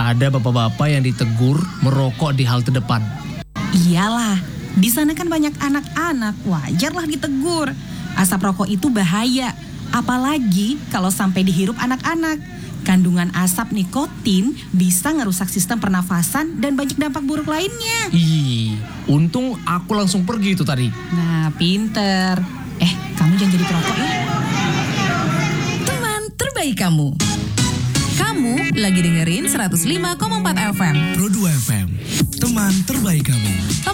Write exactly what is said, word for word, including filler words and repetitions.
ada bapak-bapak yang ditegur merokok di halte depan. Iyalah, di sana kan banyak anak-anak, wajarlah ditegur. Asap rokok itu bahaya, apalagi kalau sampai dihirup anak-anak. Kandungan asap nikotin bisa ngerusak sistem pernafasan dan banyak dampak buruk lainnya. Ih, untung aku langsung pergi itu tadi. Nah, pinter. Eh, kamu jangan jadi perokok ya. Teman terbaik kamu. Kamu lagi dengerin seratus lima koma empat F M. Pro dua F M, teman terbaik kamu.